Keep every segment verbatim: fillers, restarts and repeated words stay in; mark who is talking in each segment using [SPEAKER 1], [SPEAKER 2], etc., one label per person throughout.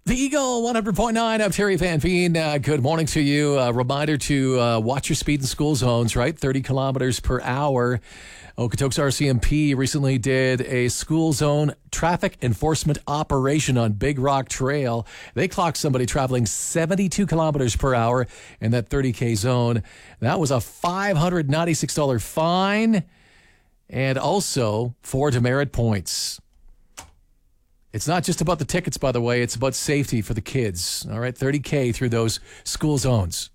[SPEAKER 1] The Eagle one hundred point nine. I'm Terry Van Veen. Uh, good morning to you. A reminder to uh, watch your speed in school zones, right? thirty kilometers per hour. Okotoks R C M P recently did a school zone traffic enforcement operation on Big Rock Trail. They clocked somebody traveling seventy-two kilometers per hour in that thirty K zone. That was a five hundred ninety-six dollars fine and also four demerit points. It's not just about the tickets, by the way. It's about safety for the kids. All right, thirty K through those school zones.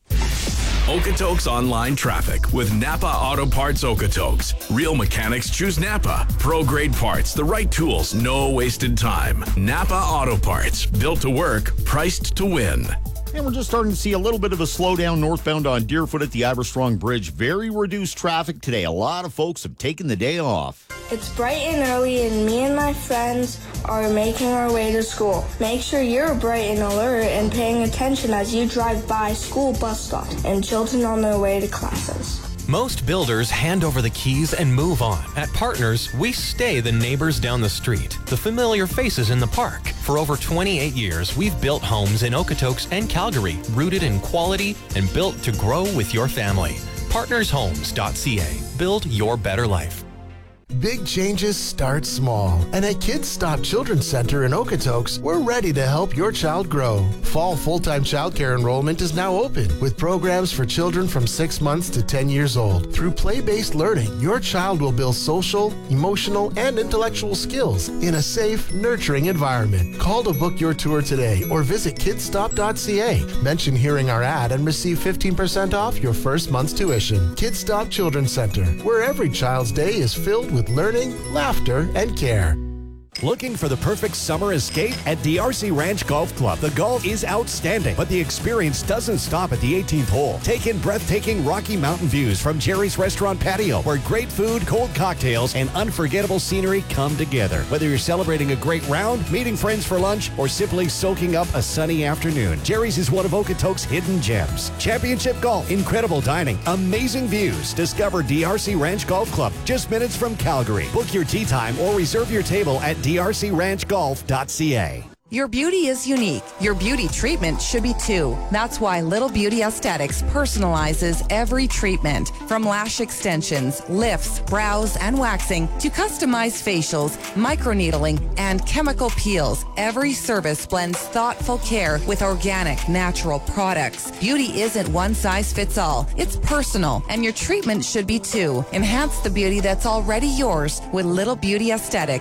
[SPEAKER 2] Okotoks Online Traffic with Napa Auto Parts Okotoks. Real mechanics choose Napa. Pro-grade parts, the right tools, no wasted time. Napa Auto Parts, built to work, priced to win.
[SPEAKER 3] And we're just starting to see a little bit of a slowdown northbound on Deerfoot at the Iverstrong Bridge. Very reduced traffic today. A lot of folks have taken the day off.
[SPEAKER 4] It's bright and early, and me and my friends are making our way to school. Make sure you're bright and alert and paying attention as you drive by school bus stops and children on their way to classes.
[SPEAKER 5] Most builders hand over the keys and move on. At Partners, we stay the neighbors down the street, the familiar faces in the park. For over twenty-eight years, we've built homes in Okotoks and Calgary, rooted in quality and built to grow with your family. partners homes dot c a. Build your better life.
[SPEAKER 6] Big changes start small, and at Kids Stop Children's Center in Okotoks, we're ready to help your child grow. Fall full-time childcare enrollment is now open, with programs for children from six months to ten years old. Through play-based learning, your child will build social, emotional, and intellectual skills in a safe, nurturing environment. Call to book your tour today or visit kids stop dot c a. Mention hearing our ad and receive fifteen percent off your first month's tuition. Kids Stop Children's Center, where every child's day is filled with learning, laughter, and care.
[SPEAKER 7] Looking for the perfect summer escape? At D R C Ranch Golf Club, the golf is outstanding, but the experience doesn't stop at the eighteenth hole. Take in breathtaking Rocky Mountain views from Jerry's Restaurant Patio, where great food, cold cocktails, and unforgettable scenery come together. Whether you're celebrating a great round, meeting friends for lunch, or simply soaking up a sunny afternoon, Jerry's is one of Okotoks' hidden gems. Championship golf, incredible dining, amazing views. Discover D R C Ranch Golf Club, just minutes from Calgary. Book your tee time or reserve your table at d r c ranch golf dot c a.
[SPEAKER 8] Your beauty is unique. Your beauty treatment should be too. That's why Little Beauty Aesthetics personalizes every treatment. From lash extensions, lifts, brows, and waxing to customized facials, microneedling, and chemical peels, every service blends thoughtful care with organic, natural products. Beauty isn't one size fits all. It's personal, and your treatment should be too. Enhance the beauty that's already yours with Little Beauty Aesthetics.